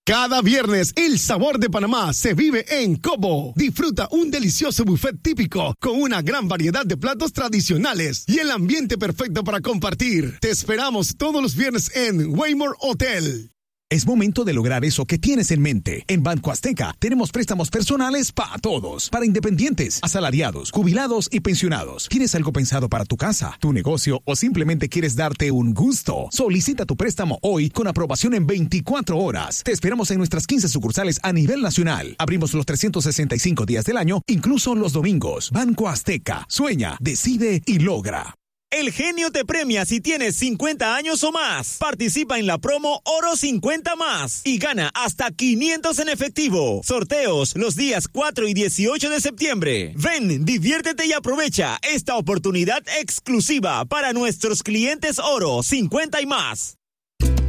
Cada viernes, el sabor de Panamá se vive en Cobo. Disfruta un delicioso buffet típico con una gran variedad de platos tradicionales y el ambiente perfecto para compartir. Te esperamos todos los viernes en Waymore Hotel. Es momento de lograr eso que tienes en mente. En Banco Azteca tenemos préstamos personales para todos, para independientes, asalariados, jubilados y pensionados. ¿Tienes algo pensado para tu casa, tu negocio o simplemente quieres darte un gusto? Solicita tu préstamo hoy con aprobación en 24 horas. Te esperamos en nuestras 15 sucursales a nivel nacional. Abrimos los 365 días del año, incluso los domingos. Banco Azteca. Sueña, decide y logra. El Genio te premia si tienes 50 años o más. Participa en la promo Oro 50 más y gana hasta 500 en efectivo. Sorteos los días 4 y 18 de septiembre. Ven, diviértete y aprovecha esta oportunidad exclusiva para nuestros clientes Oro 50 y más.